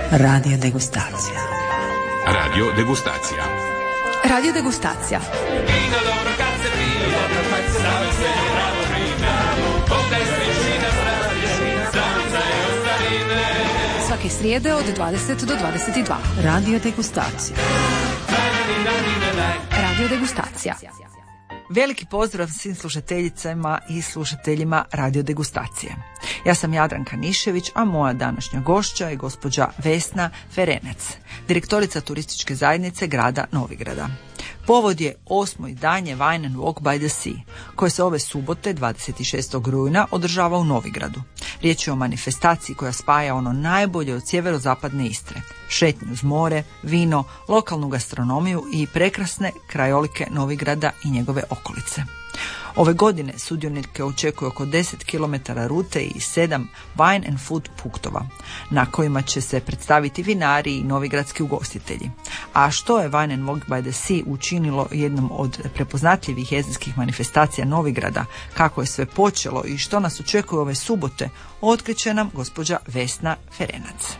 Radio degustacija. Radio degustacija. Radio degustacija. Svake srijede od 20 do 22. Radio degustacija. Radio degustacija. Veliki pozdrav svim slušateljicama i slušateljima Radio degustacije. Ja sam Jadranka Nišević, a moja današnja gošća je gospođa Vesna Ferenac, direktorica turističke zajednice grada Novigrada. Povod je 8. izdanje Wine and Walk by the Sea, koje se ove subote, 26. rujna, održava u Novigradu. Riječ je o manifestaciji koja spaja ono najbolje od sjeverozapadne Istre, šetnju uz more, vino, lokalnu gastronomiju i prekrasne krajolike Novigrada i njegove okolice. Ove godine sudionike očekuje oko 10 km rute i 7 wine and food punktova, na kojima će se predstaviti vinari i novigradski ugostitelji. A što je Wine and Walk by the Sea učinilo jednom od prepoznatljivih jesenskih manifestacija Novigrada, kako je sve počelo i što nas očekuje ove subote, otkriće nam gospođa Vesna Ferenac.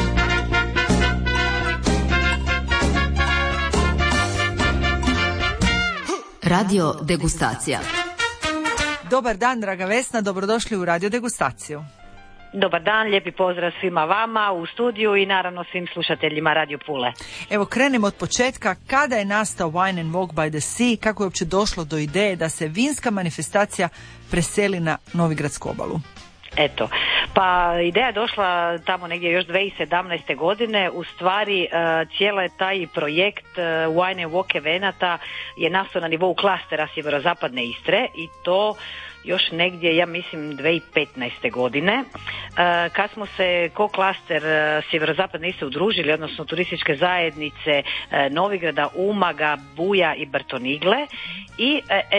Radio degustacija. Dobar dan, draga Vesna, dobrodošli u Radio degustaciju. Dobar dan, lijepi pozdrav svima vama u studiju i naravno svim slušateljima Radio Pule. Evo, krenemo od početka. Kada je nastao Wine and Walk by the Sea? Kako je uopće došlo do ideje da se vinska manifestacija preseli na Novigradsku obalu? Eto, pa ideja je došla tamo negdje još 2017. godine. U stvari cijeli taj projekt Wine and Walk evenata je nastao na nivou klastera sjeverozapadne Istre i to još negdje, ja mislim, 2015. godine, kad smo se ko klaster sjeverozapadne Istre udružili, odnosno turističke zajednice Novigrada, Umaga, Buja i Brtonigle i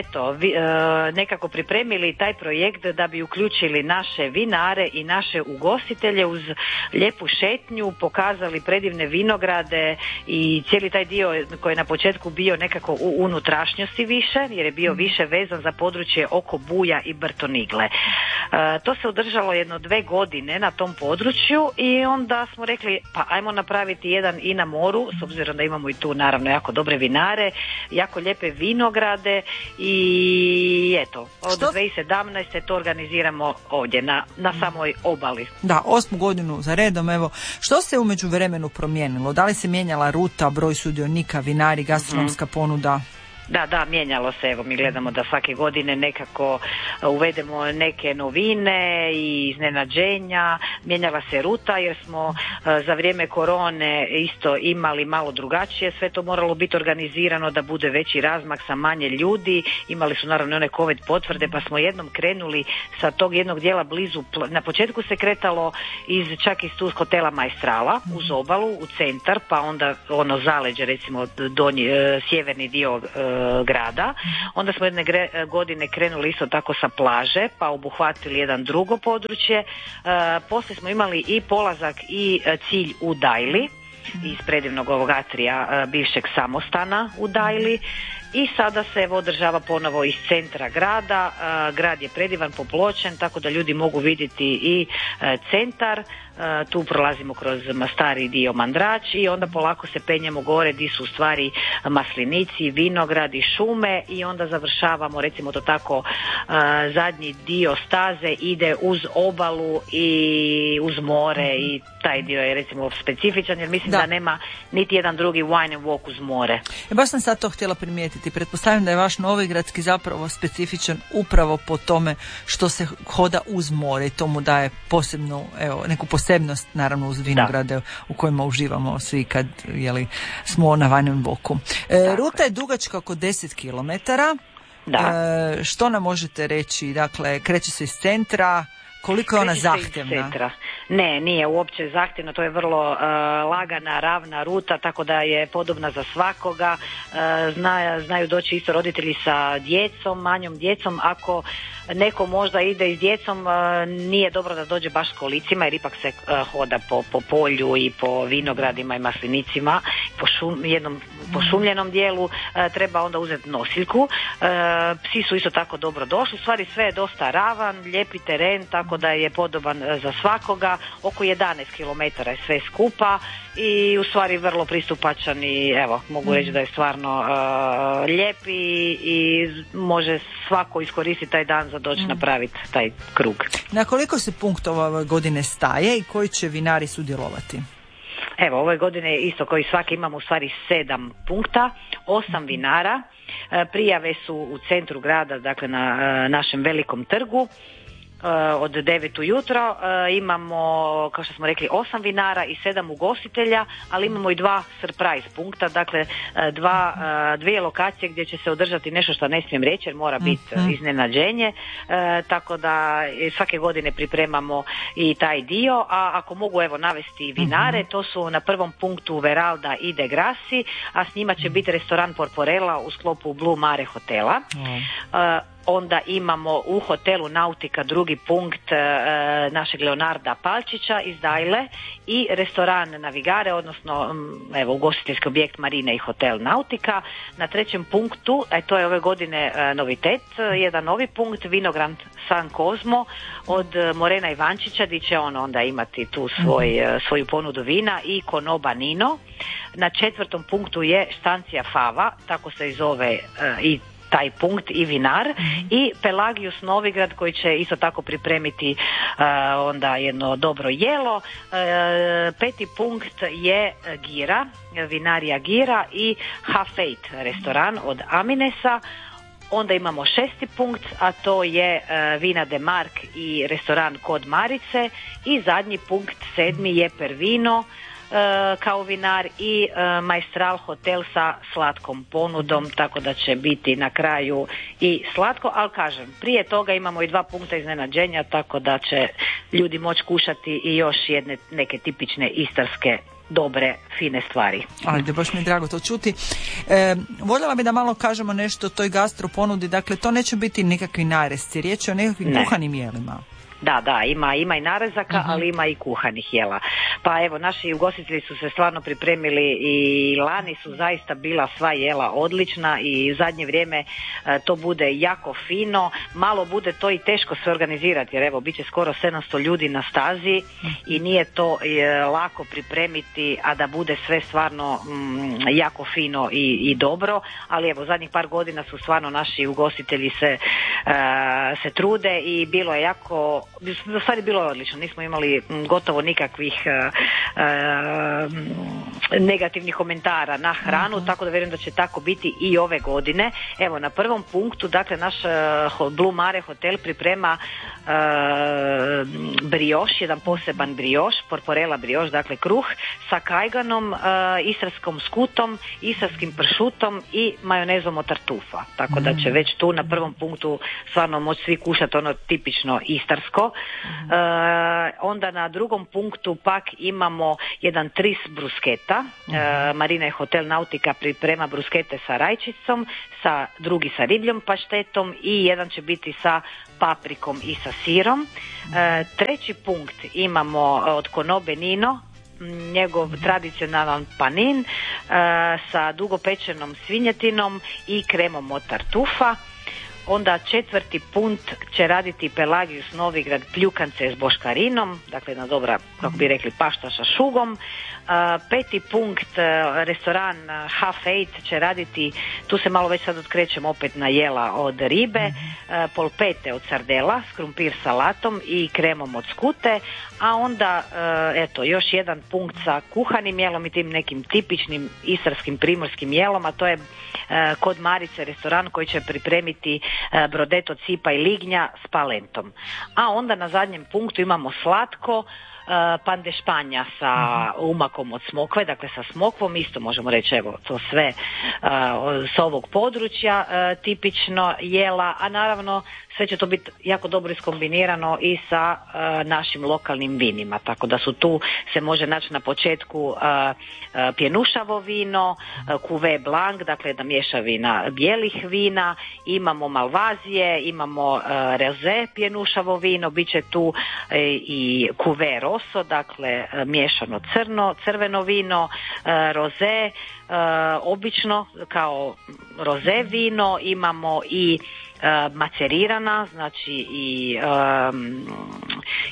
nekako pripremili taj projekt da bi uključili naše vinare i naše ugostitelje uz lijepu šetnju, pokazali predivne vinograde i cijeli taj dio koji je na početku bio nekako u unutrašnjosti više, jer je bio više vezan za područje oko Buja i Brtonigle. To se održalo 1-2 godine na tom području i onda smo rekli pa ajmo napraviti jedan i na moru, s obzirom da imamo i tu naravno jako dobre vinare, jako lijepe vinograde i eto, od 2017. to organiziramo ovdje na samoj obali. Da, 8. godinu za redom. Evo, što se u međuvremenu promijenilo? Da li se mijenjala ruta, broj sudionika, vinari, gastronomska ponuda? Da, mijenjalo se. Evo, mi gledamo da svake godine nekako uvedemo neke novine i iznenađenja. Mijenjala se ruta jer smo za vrijeme korone isto imali malo drugačije. Sve to moralo biti organizirano da bude veći razmak sa manje ljudi. Imali su naravno one COVID potvrde pa smo jednom krenuli sa tog jednog dijela blizu. Na početku se kretalo čak iz tu hotela Maestrala uz obalu, u centar, pa onda ono zaleđe, recimo sjeverni dio grada. Onda smo jedne godine krenuli isto tako sa plaže, pa obuhvatili jedan drugo područje. Poslije smo imali i polazak i cilj u Dajli, iz predivnog ovog atrija bivšeg samostana u Dajli. I sada se održava ponovo iz centra grada. Grad je predivan, popločen, tako da ljudi mogu vidjeti i centar. Tu prolazimo kroz stari dio Mandrač i onda polako se penjemo gore gdje su u stvari maslinici, vinogradi, šume i onda završavamo, recimo to tako, zadnji dio staze ide uz obalu i uz more i taj dio je recimo specifičan jer mislim da nema niti jedan drugi wine and walk uz more. Baš sam sad to htjela primijetiti. Pretpostavljam da je vaš novigradski zapravo specifičan upravo po tome što se hoda uz more i to mu daje posebnu, neku posebnost naravno uz vinograde u kojima uživamo svi kad smo na Wine and Walku. Ruta je dugačka oko 10 km. Što nam možete reći? Dakle, kreće se iz centra. Koliko je ona zahtjevna? Ne, nije uopće zahtjevna, to je vrlo lagana, ravna ruta, tako da je podobna za svakoga. Znaju doći isto roditelji sa djecom, manjom djecom. Ako neko možda ide s djecom, nije dobro da dođe baš s kolicima, jer ipak se hoda po polju i po vinogradima i maslinicima, jednom pošumljenom dijelu, treba onda uzeti nosiljku. Psi su isto tako dobro došli, u stvari sve je dosta ravan, lijepi teren, tako da je podoban za svakoga. oko 11 km je sve skupa i u stvari vrlo pristupačan i evo, mogu reći da je stvarno lijep i može svako iskoristiti taj dan za doći napraviti taj krug. Na koliko se punktova ove godine staje i koji će vinari sudjelovati? Evo, ove godine isto koji svaki imamo u stvari 7 punkta, 8 vinara. Prijave su u centru grada, dakle na našem velikom trgu. Od 9 ujutro imamo, kao što smo rekli, 8 vinara i 7 ugostitelja, ali imamo i 2 surprise punkta, dakle dvije lokacije gdje će se održati nešto što ne smijem reći jer mora biti iznenađenje, tako da svake godine pripremamo i taj dio, a ako mogu evo navesti vinare, to su na prvom punktu Veralda i De Grassi, a s njima će biti restoran Porporella u sklopu Blue Mare hotela. Onda imamo u hotelu Nautika drugi punkt našeg Leonarda Palčića iz Dajle i restoran Navigare, odnosno evo ugostiteljski objekt Marine i hotel Nautika. Na trećem punktu, to je ove godine novitet, jedan novi punkt, Vinograd San Cosmo od Morena Ivančića, gdje će on onda imati tu svoju ponudu vina i Konoba Nino. Na četvrtom punktu je Stancija Fava, tako se i zove i taj punkt i vinar, i Pelagius Novigrad koji će isto tako pripremiti onda jedno dobro jelo. Peti punkt je Gira, vinarija Gira i Hafeit restoran od Aminesa. Onda imamo šesti punkt, a to je Vina de Mark i restoran Kod Marice, i zadnji punkt, sedmi, je Pervino kao vinar i Maestral hotel sa slatkom ponudom, tako da će biti na kraju i slatko, ali kažem, prije toga imamo i 2 punkta iznenađenja, tako da će ljudi moći kušati i još neke tipične istarske dobre, fine stvari. Ajde, baš mi je drago to čuti. Voljela bi da malo kažemo nešto o toj gastro ponudi, dakle to neće biti nikakvi naresci, riječ je o nekakvim kuhanim jelima. Da, ima i narezaka, ali ima i kuhanih jela. Pa evo, naši ugostitelji su se stvarno pripremili i lani su zaista bila sva jela odlična i u zadnje vrijeme to bude jako fino. Malo bude to i teško se organizirati jer evo, bit će skoro 700 ljudi na stazi i nije to lako pripremiti, a da bude sve stvarno jako fino i dobro, ali evo, zadnjih par godina su stvarno naši ugostitelji se trude i bilo je jako, u stvari bilo je odlično, nismo imali gotovo nikakvih negativnih komentara na hranu, tako da vjerujem da će tako biti i ove godine. Evo, na prvom punktu, dakle, naš Blue Mare hotel priprema brioš, jedan poseban brioš, Porporella brioš, dakle kruh sa kajganom, istarskom skutom, istarskim pršutom i majonezom od tartufa, tako da će već tu na prvom punktu stvarno moći svi kušati ono tipično istarsko. Onda na drugom punktu pak imamo jedan tris brusketa, Marina i hotel Nautika priprema bruskete sa rajčicom, drugi sa ribljom paštetom i jedan će biti sa paprikom i sa sirom. Treći punkt imamo od Konobe Nino, njegov tradicionalan panin sa dugopečenom svinjetinom i kremom od tartufa. Onda četvrti punkt će raditi Pelagius Novigrad pljukance s boškarinom, dakle jedna dobra, kako bi rekli, pašta sa šugom. Peti punkt, restoran Hafeit će raditi, tu se malo već sad odkrećemo opet na jela od ribe, polpete od sardela s krumpir salatom i kremom od skute, a onda eto još jedan punkt sa kuhanim jelom i tim nekim tipičnim istarskim primorskim jelom, a to je Kod Marice restoran koji će pripremiti brodet od sipa i lignja s palentom. A onda na zadnjem punktu imamo slatko, pan de Španja sa umakom od smokve, dakle sa smokvom, isto možemo reći evo to sve s ovog područja tipično jela, a naravno sve će to biti jako dobro iskombinirano i sa našim lokalnim vinima, tako da su tu se može naći na početku pjenušavo vino, Cuvée Blanc, dakle jedna mješavina bijelih vina, imamo Malvazije, imamo Rosé pjenušavo vino, bit će tu i Cuvée Rosso, dakle miješano crveno vino, Rosé, obično kao Rosé vino, imamo i macerirana, znači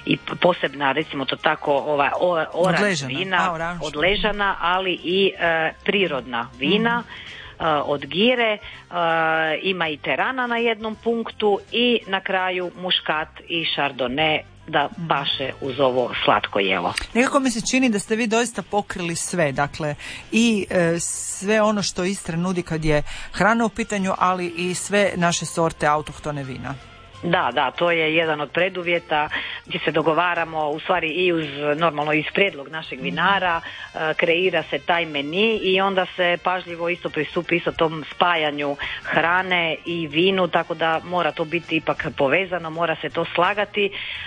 i posebna, recimo to tako, oranž vina, odležana, ali i prirodna vina. Od gire, ima i terana na jednom punktu i na kraju muškat i šardone da paše uz ovo slatko jelo. Nekako mi se čini da ste vi doista pokrili sve, dakle i sve ono što Istra nudi kad je hrana u pitanju, ali i sve naše sorte autohtone vina. Da, to je jedan od preduvjeta gdje se dogovaramo, u stvari i uz normalno iz prijedlog našeg vinara, kreira se taj meni i onda se pažljivo isto pristupi isto tom spajanju hrane i vinu, tako da mora to biti ipak povezano, mora se to slagati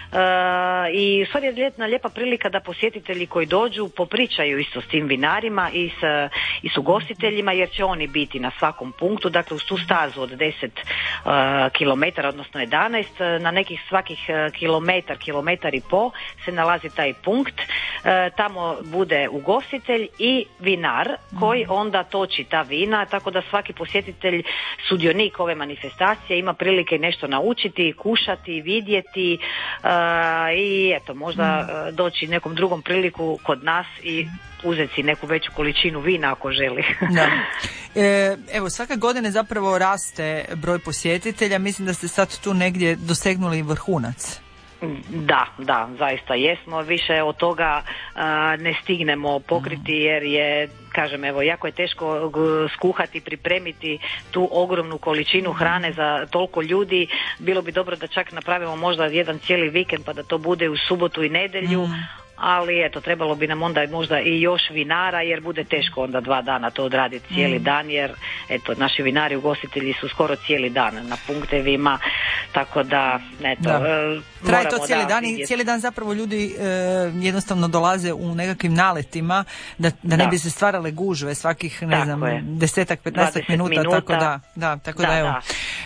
i u stvari je lijepa prilika da posjetitelji koji dođu popričaju isto s tim vinarima i s ugostiteljima, jer će oni biti na svakom punktu, dakle uz tu stazu od 10 km, odnosno 11, na nekih svakih kilometar i po se nalazi taj punkt, tamo bude ugostitelj i vinar koji onda toči ta vina, tako da svaki posjetitelj, sudionik ove manifestacije ima prilike nešto naučiti, kušati, vidjeti i eto, možda doći nekom drugom priliku kod nas i uzeti neku veću količinu vina ako želi. Da. Evo, svake godine zapravo raste broj posjetitelja, mislim da ste sad tu negdje dosegnuli vrhunac. Da, zaista jesmo, više od toga ne stignemo pokriti jer je, kažem, evo, jako je teško skuhati, pripremiti tu ogromnu količinu hrane za toliko ljudi. Bilo bi dobro da čak napravimo možda jedan cijeli vikend pa da to bude u subotu i nedjelju. Ali eto, trebalo bi nam onda možda i još vinara, jer bude teško onda 2 dana to odraditi cijeli dan, jer eto, naši vinari ugostitelji su skoro cijeli dan na punktevima, tako da eto, traje to cijeli dan i cijeli dan zapravo ljudi jednostavno dolaze u nekakvim naletima da ne bi se stvarale gužve svakih, ne znam, 10-15 minuta, tako da evo.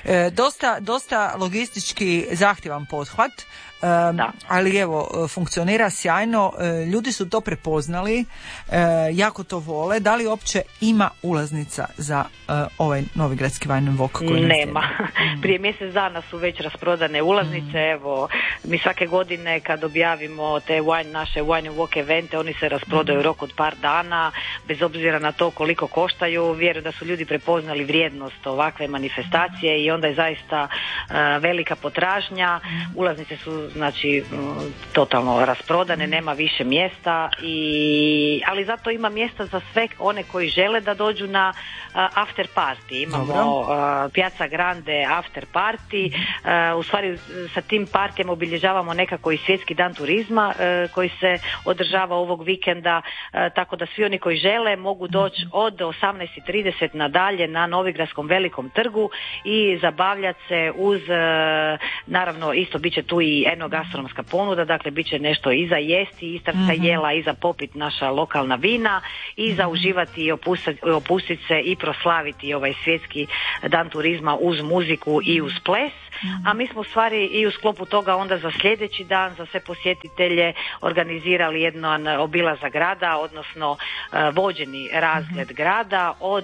Dosta logistički zahtjevan pothvat. Ali evo, funkcionira sjajno, ljudi su to prepoznali, jako to vole. Da li uopće ima ulaznica za ovaj Novigradski Wine and Walk koji nema? Prije mjesec dana su već rasprodane ulaznice. Evo, mi svake godine kad objavimo te naše Wine and Walk evente, oni se rasprodaju u roku od par dana, bez obzira na to koliko koštaju. Vjerujem da su ljudi prepoznali vrijednost ovakve manifestacije i onda je zaista velika potražnja. Ulaznice su znači totalno rasprodane, nema više mjesta, ali zato ima mjesta za sve one koji žele da dođu na after party. Imamo Piazza Grande after party, u stvari sa tim partijem obilježavamo nekako i svjetski dan turizma koji se održava ovog vikenda, tako da svi oni koji žele mogu doći od 18:30 nadalje na Novigradskom velikom trgu i zabavljati se uz, naravno isto bit će tu i gastronomska ponuda, dakle bit će nešto i za jesti, istarska jela, i za popit naša lokalna vina, i za uživati i opustiti se i proslaviti ovaj svjetski dan turizma uz muziku i uz ples. A mi smo u stvari i u sklopu toga onda za sljedeći dan za sve posjetitelje organizirali jedan obilazak grada, odnosno vođeni razgled grada od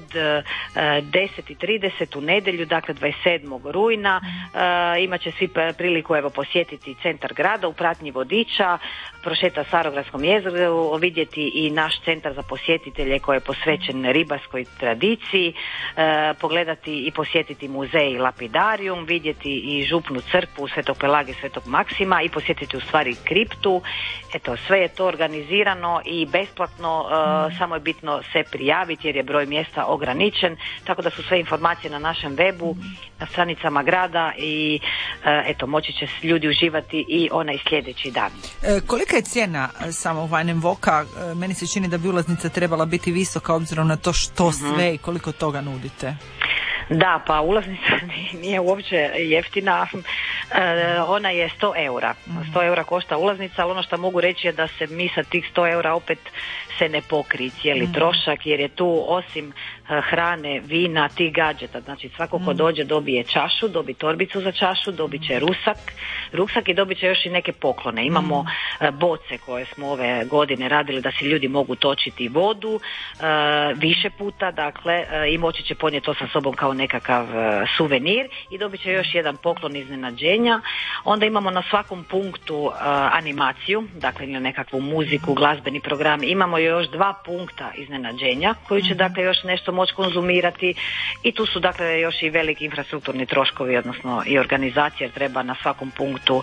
10:30 u nedjelju, dakle 27. rujna. Imat će svi priliku evo posjetiti centar grada u pratnji vodiča, prošeta Starogradskom jezeru, vidjeti i naš centar za posjetitelje koji je posvećen ribarskoj tradiciji, pogledati i posjetiti muzej Lapidarium, vidjeti i župnu crkvu Svetog Pelage i Svetog Maksima i posjetiti u stvari kriptu. Eto, sve je to organizirano i besplatno, samo je bitno se prijaviti jer je broj mjesta ograničen, tako da su sve informacije na našem webu, na stranicama grada i eto, moći će ljudi uživati i onaj sljedeći dan. Kolika je cijena samog Wine and Walka? Meni se čini da bi ulaznica trebala biti visoka obzirom na to što sve i koliko toga nudite. Da, pa ulaznica nije uopće jeftina, ona je 100 eura. 100 eura košta ulaznica, ali ono što mogu reći je da se mi sa tih 100 eura opet se ne pokri cijeli trošak, jer je tu osim hrane, vina, tih gadžeta, znači svako ko dođe dobije čašu, dobi torbicu za čašu, dobit će ruksak i dobit će još i neke poklone. Imamo boce koje smo ove godine radili da si ljudi mogu točiti vodu više puta, dakle, i moći će ponijeti to sa sobom kao nekakav suvenir i dobit će još jedan poklon iznenađenja. iznenađenja. Onda imamo na svakom punktu animaciju, dakle ili nekakvu muziku, glazbeni program. Imamo još 2 punkta iznenađenja koji će dakle još nešto moći konzumirati i tu su dakle još i veliki infrastrukturni troškovi, odnosno i organizacija, jer treba na svakom punktu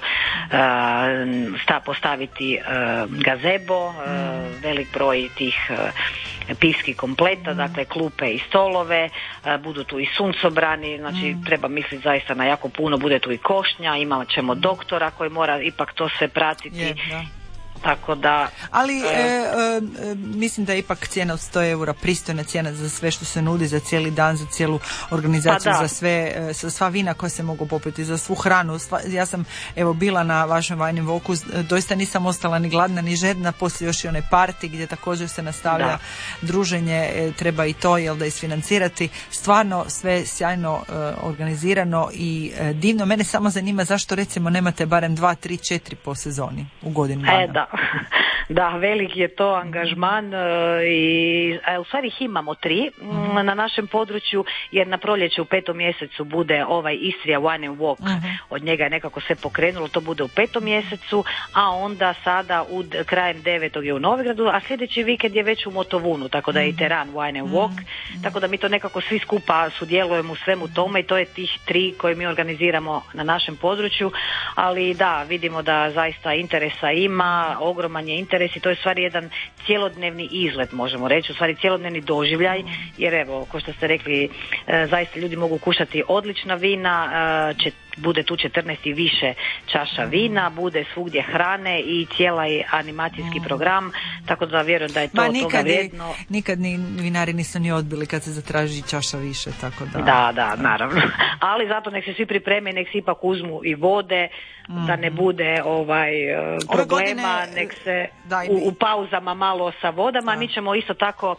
postaviti gazebo, velik broj tih pivskih kompleta, dakle klupe i stolove, budu tu i suncobrani, znači treba misliti zaista na jako puno, bude tu i košnja, imat ćemo doktora koji mora ipak to sve pratiti. Tako da... Ali mislim da je ipak cijena od 100 eura pristojna cijena za sve što se nudi, za cijeli dan, za cijelu organizaciju, za sva vina koja se mogu popiti, za svu hranu. Ja sam bila na vašem Wine & Walku, doista nisam ostala ni gladna ni žedna, poslije još i one party gdje također se nastavlja druženje, treba i to da isfinancirati. Stvarno sve sjajno organizirano i divno. Mene samo zanima zašto recimo nemate barem 2, 3, 4 po sezoni u godinu dana. Da, velik je to angažman i u stvari ih imamo 3 na našem području, jer na proljeće u 5. mjesecu bude ovaj Istria Wine & Walk, od njega je nekako sve pokrenulo, to bude u 5. mjesecu, a onda sada krajem 9. je u Novigradu, a sljedeći vikend je već u Motovunu, tako da je i Teran Wine & Walk, tako da mi to nekako svi skupa sudjelujemo u svemu tome i to je tih 3 koje mi organiziramo na našem području, ali da, vidimo da zaista interesa ima, ogroman je interes i to je stvari jedan cjelodnevni izlet, možemo reći, u stvari cjelodnevni doživljaj, jer evo, ko što ste rekli, zaista ljudi mogu kušati odlična vina, bude tu 14 i više čaša vina, bude svugdje hrane i cijeli animacijski program, tako da vjerujem da je to toga vrijedno. Nikad ni vinari nisu ni odbili kad se zatraži čaša više, tako da... Da, naravno. Ali zato nek se svi pripreme, nek se ipak uzmu i vode, da ne bude problema, nek se u pauzama malo sa vodama. Mi ćemo isto tako,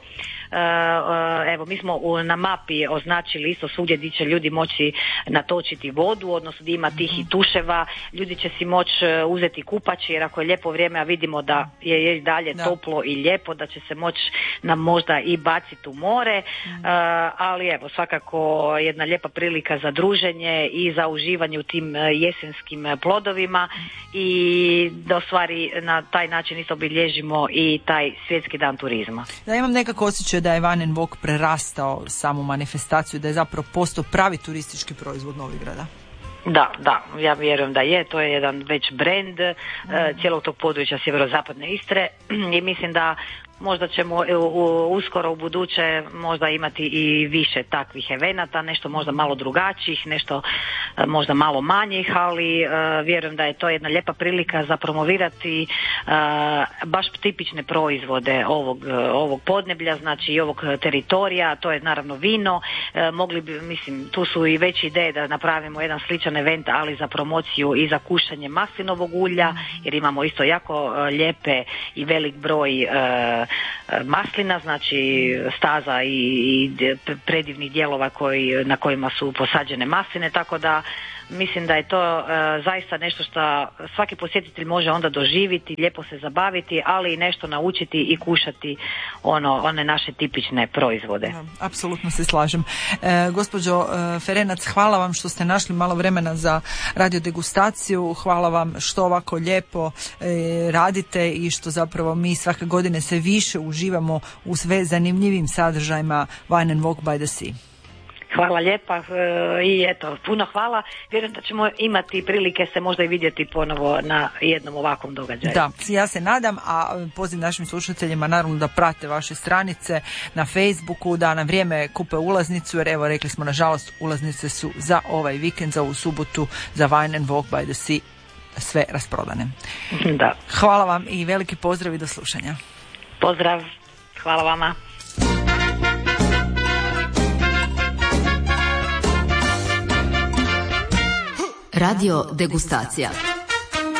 evo mi smo na mapi označili isto svugdje gdje će ljudi moći natočiti vodu, odnosno gdje ima tih i tuševa, ljudi će si moći uzeti kupači, jer ako je lijepo vrijeme, a vidimo da je dalje toplo i lijepo, da će se moći nam možda i baciti u more, ali evo svakako jedna lijepa prilika za druženje i za uživanje u tim jesenskim plodovima i da u stvari na taj način isto obilježimo i taj svjetski dan turizma. Da, imam nekako osjećaj da je Wine & Walk prerastao samu manifestaciju, da je zapravo postao pravi turistički proizvod Novigrada. Da, ja vjerujem da je, to je jedan već brend cijelog tog područja sjeverozapadne Istre i mislim da možda ćemo uskoro u buduće možda imati i više takvih evenata, nešto možda malo drugačijih, nešto možda malo manjih, ali vjerujem da je to jedna lijepa prilika za promovirati baš tipične proizvode ovog podneblja, znači i ovog teritorija, to je naravno vino, mogli bi, mislim, tu su i veće ideje da napravimo jedan sličan event, ali za promociju i za kušanje maslinovog ulja, jer imamo isto jako lijepe i velik broj maslina, znači staza i predivnih dijelova na kojima su posađene masline, tako da mislim da je to zaista nešto što svaki posjetitelj može onda doživjeti, lijepo se zabaviti, ali i nešto naučiti i kušati one naše tipične proizvode. Apsolutno se slažem. Gospođo Ferenac, hvala vam što ste našli malo vremena za radio degustaciju, hvala vam što ovako lijepo radite i što zapravo mi svake godine sve više uživamo u sve zanimljivim sadržajima Wine & Walk by the Sea. Hvala lijepa i eto, puno hvala. Vjerujem da ćemo imati prilike se možda i vidjeti ponovo na jednom ovakvom događaju. Da, ja se nadam, a poziv našim slušateljima naravno da prate vaše stranice na Facebooku, da na vrijeme kupe ulaznicu, jer evo rekli smo nažalost ulaznice su za ovaj vikend, za ovu subotu, za Wine & Walk by the Sea sve rasprodane. Da. Hvala vam i veliki pozdrav i do slušanja. Pozdrav, hvala vama. Radio degustacija.